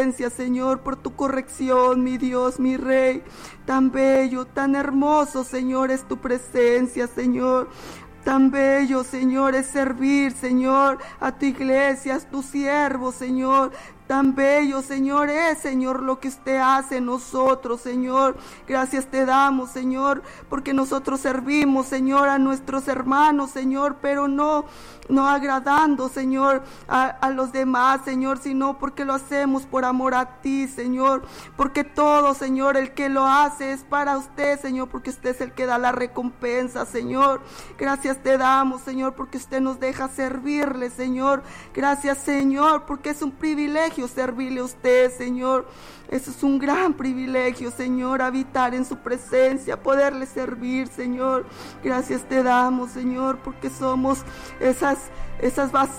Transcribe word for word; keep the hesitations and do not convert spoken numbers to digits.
Señor, por tu corrección, mi Dios, mi Rey. Tan bello, tan hermoso, Señor, es tu presencia, Señor. Tan bello, Señor, es servir, Señor, a tu iglesia, a tu siervo, Señor. Tan bello, Señor, es, Señor, lo que usted hace en nosotros, Señor. Gracias te damos, Señor, porque nosotros servimos, Señor, a nuestros hermanos, Señor, pero no, no agradando, Señor, a, a los demás, Señor, sino porque lo hacemos por amor a ti, Señor. Porque todo, Señor, el que lo hace es para usted, Señor, porque usted es el que da la recompensa, Señor. Gracias te damos, Señor, porque usted nos deja servirle, Señor. Gracias, Señor, porque es un privilegio servirle a usted, Señor. Eso es un gran privilegio, Señor, habitar en su presencia, poderle servir, Señor. Gracias te damos, Señor, porque somos esas, esas vasijas